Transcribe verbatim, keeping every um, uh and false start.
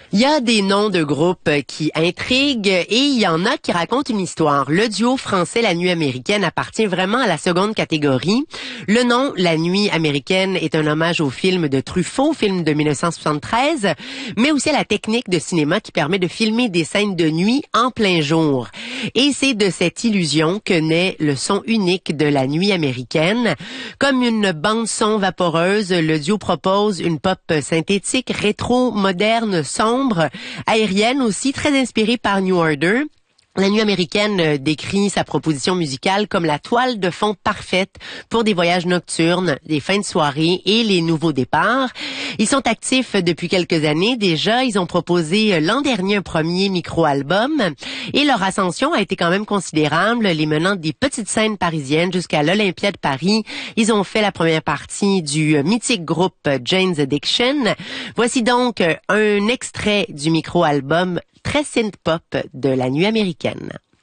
Il y a des noms de groupes qui intriguent et il y en a qui racontent une histoire. Le duo français La Nuit américaine appartient vraiment à la seconde catégorie. Le nom La Nuit américaine est un hommage au film de Truffaut, film de mille neuf cent soixante-treize, mais aussi à la technique de cinéma qui permet de filmer des scènes de nuit en plein jour. Et c'est de cette illusion que naît le son unique de La Nuit américaine. Comme une bande-son vaporeuse, le duo propose une pop synthétique, rétro, moderne, sombre, aérienne aussi, très inspirée par New Order. La Nuit américaine décrit sa proposition musicale comme la toile de fond parfaite pour des voyages nocturnes, des fins de soirée et les nouveaux départs. Ils sont actifs depuis quelques années déjà. Ils ont proposé l'an dernier un premier micro-album et leur ascension a été quand même considérable, les menant des petites scènes parisiennes jusqu'à l'Olympia de Paris. Ils ont fait la première partie du mythique groupe Jane's Addiction. Voici donc un extrait du micro-album très synth-pop de La Nuit américaine.